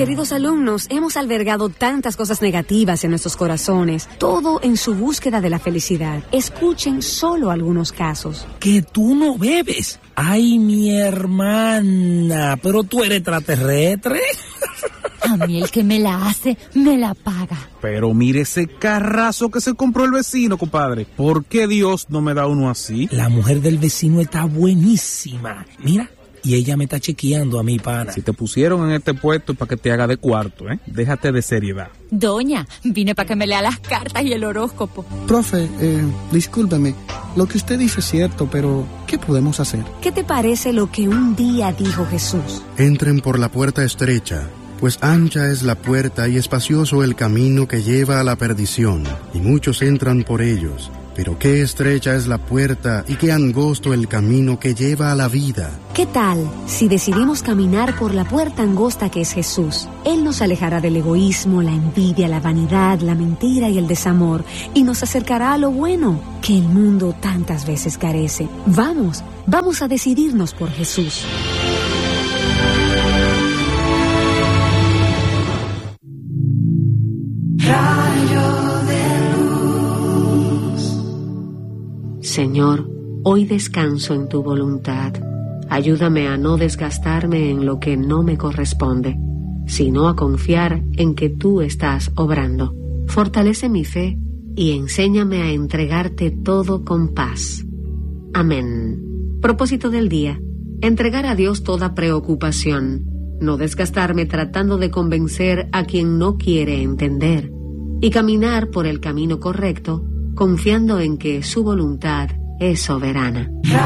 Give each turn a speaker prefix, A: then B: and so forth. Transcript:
A: Queridos alumnos, hemos albergado tantas cosas negativas en nuestros corazones, todo en su búsqueda de la felicidad. Escuchen solo algunos casos.
B: Que tú no bebes. Ay, mi hermana, pero tú eres extraterrestre.
C: A mí el que me la hace, me la paga.
D: Pero mire ese carrazo que se compró el vecino, compadre. ¿Por qué Dios no me da uno así?
B: La mujer del vecino está buenísima. Mira. Y ella me está chequeando a mi pana.
D: Si te pusieron en este puesto es para que te haga de cuarto, ¿eh? Déjate de seriedad.
C: Doña, vine para que me lea las cartas y el horóscopo.
E: Profe, discúlpeme. Lo que usted dice es cierto, pero ¿qué podemos hacer?
A: ¿Qué te parece lo que un día dijo Jesús?
F: Entren por la puerta estrecha, pues ancha es la puerta y espacioso el camino que lleva a la perdición, y muchos entran por ellos. Pero qué estrecha es la puerta y qué angosto el camino que lleva a la vida.
A: ¿Qué tal si decidimos caminar por la puerta angosta que es Jesús? Él nos alejará del egoísmo, la envidia, la vanidad, la mentira y el desamor, y nos acercará a lo bueno que el mundo tantas veces carece. Vamos a decidirnos por Jesús.
G: Señor, hoy descanso en tu voluntad. Ayúdame a no desgastarme en lo que no me corresponde, sino a confiar en que tú estás obrando. Fortalece mi fe y enséñame a entregarte todo con paz. Amén. Propósito del día: entregar a Dios toda preocupación, no desgastarme tratando de convencer a quien no quiere entender, y caminar por el camino correcto, confiando en que su voluntad es soberana.